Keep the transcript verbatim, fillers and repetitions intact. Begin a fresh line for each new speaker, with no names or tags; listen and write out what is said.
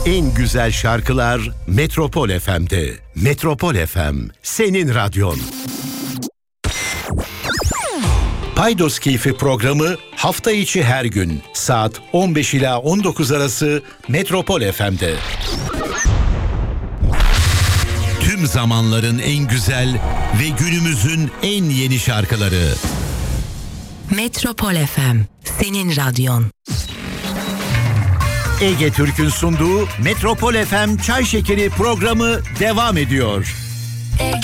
En güzel şarkılar Metropol F M'de. Metropol F M, senin radyon. Paydos Keyfi programı hafta içi her gün saat on beş ila on dokuz arası Metropol F M'de. Tüm zamanların en güzel ve günümüzün en yeni şarkıları.
Metropol F M, senin radyon.
Ege Türk'ün sunduğu Metropol F M Çay Şekeri programı devam ediyor.